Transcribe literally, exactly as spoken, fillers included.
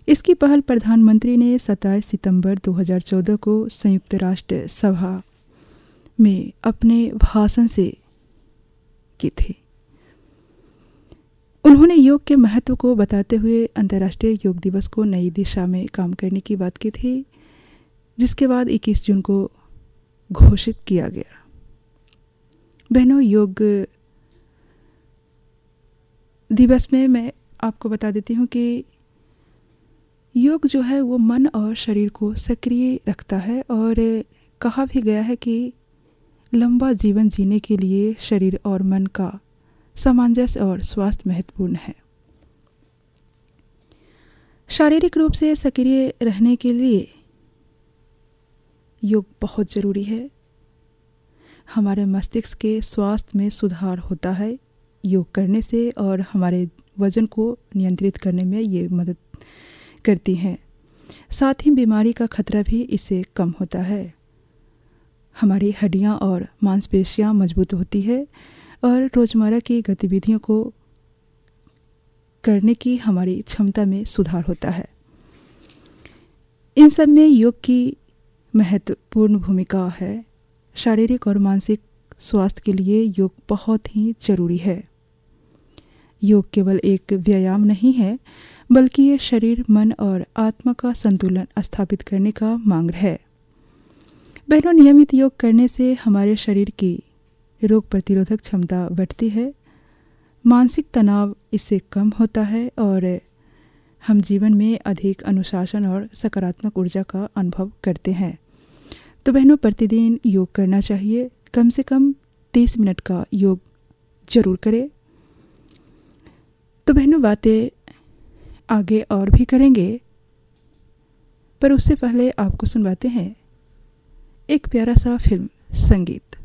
इसकी पहल प्रधानमंत्री ने सत्ताईस सितंबर दो हज़ार चौदह को संयुक्त राष्ट्र सभा में अपने भाषण से की थी। उन्होंने योग के महत्व को बताते हुए अंतर्राष्ट्रीय योग दिवस को नई दिशा में काम करने की बात की थी, जिसके बाद इक्कीस जून को घोषित किया गया। बहनों, योग दिवस में मैं आपको बता देती हूँ कि योग जो है वो मन और शरीर को सक्रिय रखता है और कहा भी गया है कि लंबा जीवन जीने के लिए शरीर और मन का सामंजस्य और स्वास्थ्य महत्वपूर्ण है। शारीरिक रूप से सक्रिय रहने के लिए योग बहुत ज़रूरी है। हमारे मस्तिष्क के स्वास्थ्य में सुधार होता है योग करने से और हमारे वजन को नियंत्रित करने में ये मदद करती हैं। साथ ही बीमारी का खतरा भी इससे कम होता है। हमारी हड्डियां और मांसपेशियां मजबूत होती है और रोज़मर्रा की गतिविधियों को करने की हमारी क्षमता में सुधार होता है। इन सब में योग की महत्वपूर्ण भूमिका है। शारीरिक और मानसिक स्वास्थ्य के लिए योग बहुत ही जरूरी है। योग केवल एक व्यायाम नहीं है, बल्कि ये शरीर, मन और आत्मा का संतुलन स्थापित करने का मार्ग है। बहनों, नियमित योग करने से हमारे शरीर की रोग प्रतिरोधक क्षमता बढ़ती है, मानसिक तनाव इससे कम होता है और हम जीवन में अधिक अनुशासन और सकारात्मक ऊर्जा का अनुभव करते हैं। तो बहनों, प्रतिदिन योग करना चाहिए। कम से कम तीस मिनट का योग जरूर करें। तो बहनों, बातें आगे और भी करेंगे, पर उससे पहले आपको सुनवाते हैं एक प्यारा सा फिल्म संगीत।